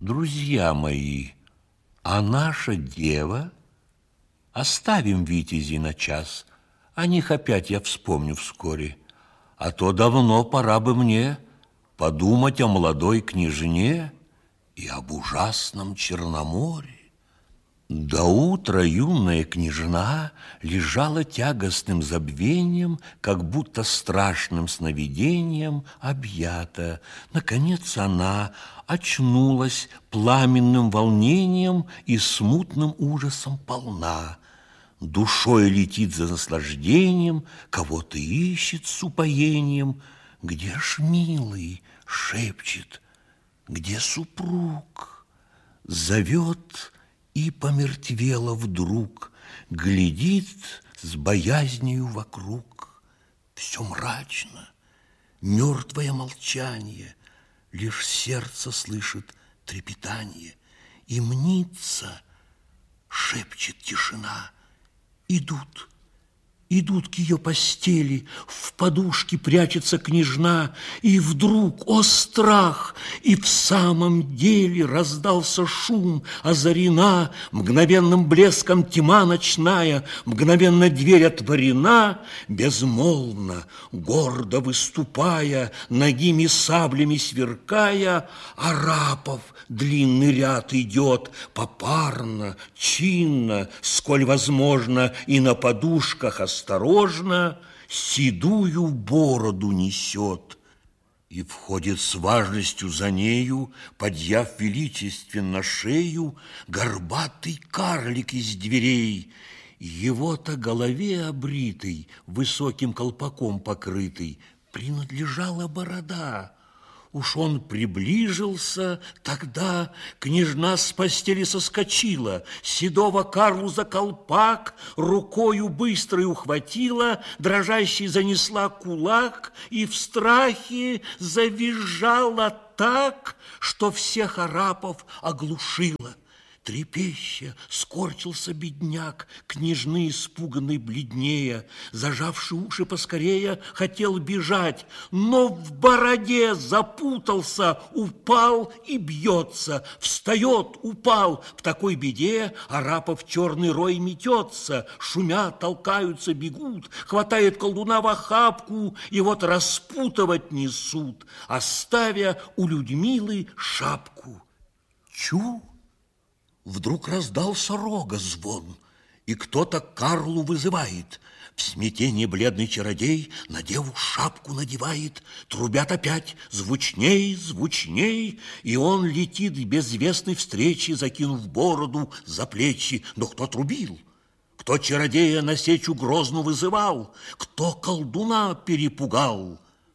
Друзья мои, а наша дева? Оставим витязей на час, о них опять я вспомню вскоре. А то давно пора бы мне подумать о молодой княжне и об ужасном Черноморье. До утра юная княжна лежала тягостным забвением, как будто страшным сновидением объята. Наконец она очнулась пламенным волнением и смутным ужасом полна. Душой летит за наслаждением, кого-то ищет с упоением. Где ж милый, шепчет, где супруг? Зовет и помертвела вдруг, глядит с боязнью вокруг. Все мрачно, мертвое молчание, лишь сердце слышит трепетание. И мнится, шепчет тишина, идут. Идут к ее постели, в подушке прячется княжна, и вдруг, о страх, и в самом деле раздался шум, озарена мгновенным блеском тьма ночная, мгновенно дверь отворена, безмолвно, гордо выступая, нагими саблями сверкая, Арапов длинный ряд идет, попарно, чинно, сколь возможно, и на подушках осторожно седую бороду несет. И входит с важностью за нею, подъяв величественно шею, горбатый карлик из дверей. Его-то голове обритой, высоким колпаком покрытой, принадлежала борода. Уж он приближился, тогда княжна с постели соскочила, седого Карлу за колпак рукою быстрой ухватила, дрожащей занесла кулак и в страхе завизжала так, что всех арапов оглушила. Трепеща скорчился бедняк, княжны испуганный бледнея, зажавши уши поскорее, хотел бежать, но в бороде запутался, упал и бьется, встает, упал. В такой беде Арапов черный рой метется, шумя, толкаются, бегут, хватает колдуна в охапку, и вот распутывать несут, оставя у Людмилы шапку. Чу! Вдруг раздался рога звон, и кто-то Карлу вызывает. В смятении бледный чародей на деву шапку надевает. Трубят опять звучней, звучней, и он летит к безвестной встрече, закинув бороду за плечи. Но кто трубил? Кто чародея на сечу грозно вызывал? Кто колдуна перепугал?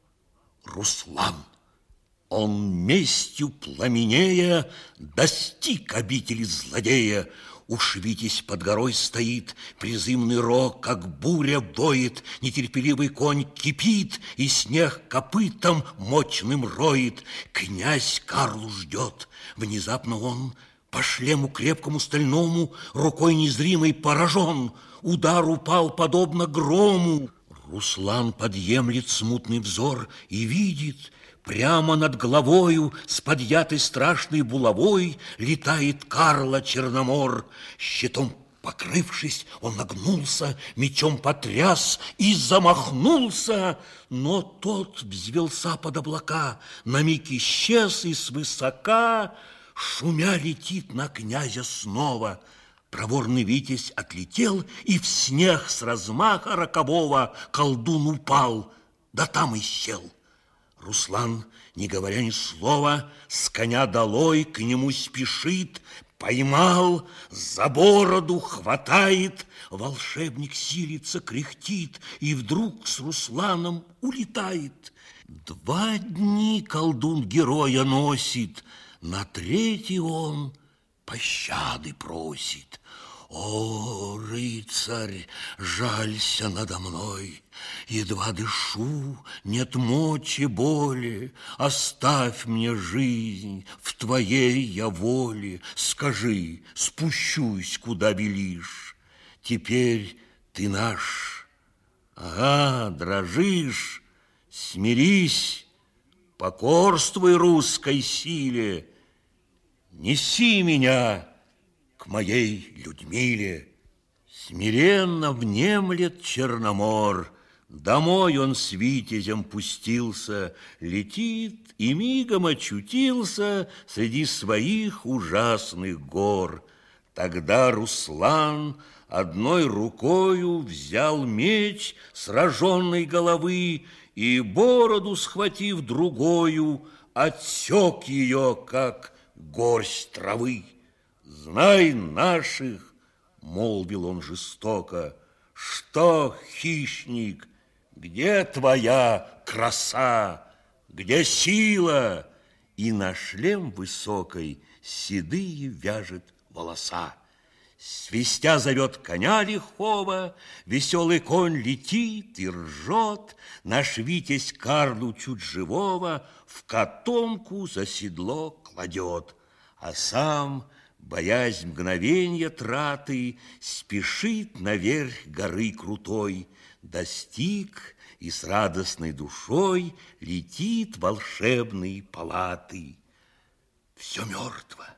Руслан. Он местью пламенея достиг обители злодея. Уж витязь под горой стоит, призывный рог, как буря воет, нетерпеливый конь кипит, и снег копытом мощным роет. Князь Карлу ждет. Внезапно он по шлему крепкому стальному рукой незримой поражен. Удар упал подобно грому. Руслан подъемлет смутный взор и видит, прямо над головою с подъятой страшной булавой летает Карла Черномор. Щитом покрывшись, он нагнулся, мечом потряс и замахнулся. Но тот взвелся под облака, на миг исчез и свысока, шумя летит на князя снова. Проворный витязь отлетел, и в снег с размаха рокового колдун упал, да там и сел. Руслан, не говоря ни слова, с коня долой к нему спешит, поймал, за бороду хватает, волшебник силится, кряхтит, и вдруг с Русланом улетает. 2 дни колдун героя носит, на 3-й он пощады просит. О, рыцарь, жалься надо мной, едва дышу, нет мочи боли, оставь мне жизнь, в твоей я воле, скажи, спущусь, куда велишь, теперь ты наш. Ага, дрожишь, смирись, покорствуй русской силе. неси меня к моей Людмиле. Смиренно внемлет Черномор, домой он с витязем пустился, летит и мигом очутился среди своих ужасных гор. Тогда Руслан одной рукою взял меч сраженной головы и, бороду схватив другою, отсек ее, как горсть травы. «Знай наших, — молвил он жестоко, — что, хищник, где твоя краса, где сила?» И на шлем высокой седые вяжет волоса. Свистя зовет коня лихого, веселый конь летит и ржет, наш витязь Карлу чуть живого в котомку за седло кладет, а сам, боясь мгновенья траты, спешит наверх горы крутой, достиг и с радостной душой летит волшебной палаты. Все мертво,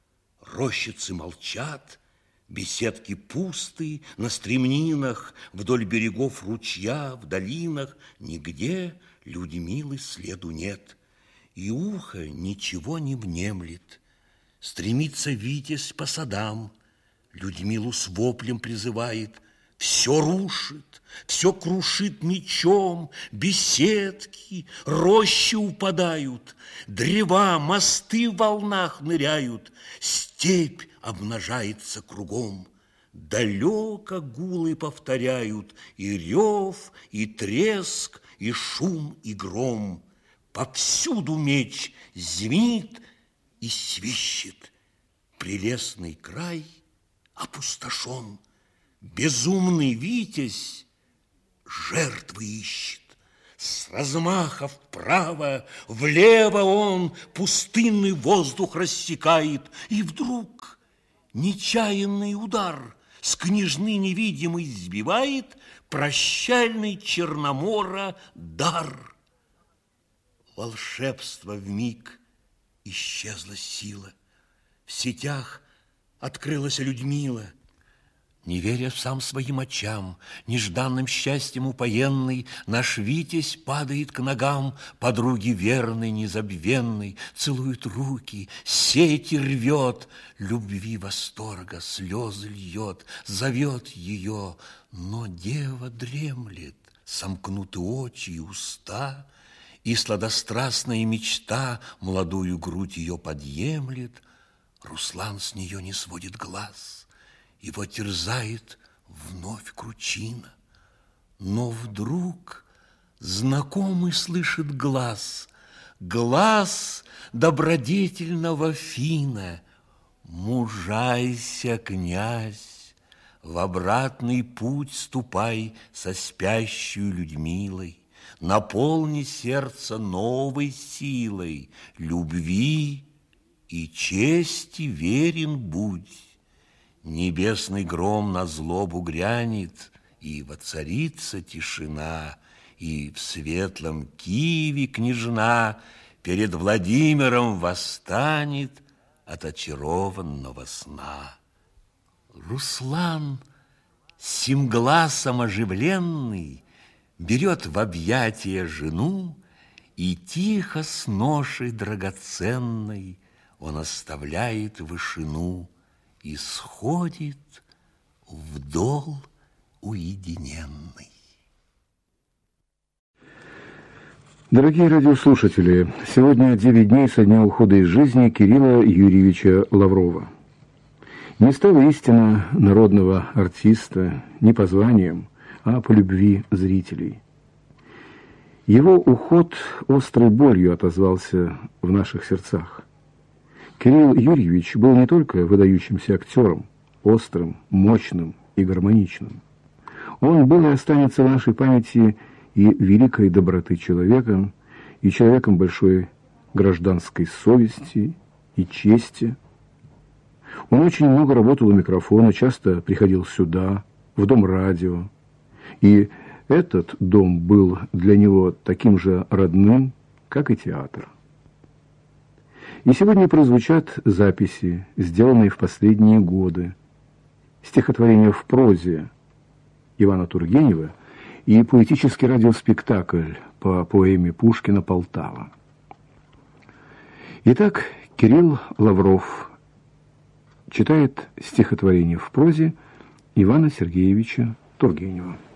рощицы молчат, беседки пусты, на стремнинах, вдоль берегов ручья, в долинах нигде Людмилы следу нет, и ухо ничего не внемлет. Стремится витязь по садам, Людмилу с воплем призывает, все рушит, все крушит мечом, беседки, рощи упадают, древа, мосты в волнах ныряют, степь обнажается кругом. Далеко гулы повторяют и рев, и треск, и шум, и гром. Повсюду меч звенит и свищет. Прелестный край опустошен. Безумный витязь жертвы ищет. С размаха вправо, влево он пустынный воздух рассекает, и вдруг нечаянный удар с княжны невидимой сбивает прощальный Черномора дар. Волшебство вмиг исчезла сила, в сетях открылась Людмила. Не веря сам своим очам, нежданным счастьем упоенный, наш витязь падает к ногам подруги верной, незабвенной, целует руки, сети рвет, любви восторга слезы льет, зовет ее, но дева дремлет, сомкнуты очи и уста, и сладострастная мечта молодую грудь ее подъемлет. Руслан с нее не сводит глаз. Его терзает вновь кручина, но вдруг знакомый слышит глаз, глаз добродетельного Фина. Мужайся, князь, в обратный путь ступай со спящей Людмилой, наполни сердце новой силой, любви и чести верен будь. Небесный гром на злобу грянет, и воцарится тишина, и в светлом Киеве княжна перед Владимиром восстанет от очарованного сна. Руслан, сим гласом оживленный, берет в объятия жену, и тихо с ношей драгоценной он оставляет вышину и сходит в дол уединенный. Дорогие радиослушатели, сегодня 9 дней со дня ухода из жизни Кирилла Юрьевича Лаврова. Не стало истинно народного артиста не по званиям, а по любви зрителей. Его уход острой болью отозвался в наших сердцах. Кирилл Юрьевич был не только выдающимся актером, острым, мощным и гармоничным. Он был и останется в нашей памяти и великой доброты человеком, и человеком большой гражданской совести и чести. Он очень много работал у микрофона, часто приходил сюда, в Дом радио. И этот дом был для него таким же родным, как и театр. И сегодня прозвучат записи, сделанные в последние годы, стихотворения в прозе Ивана Тургенева и поэтический радиоспектакль по поэме Пушкина «Полтава». Итак, Кирилл Лавров читает стихотворение в прозе Ивана Сергеевича Тургенева.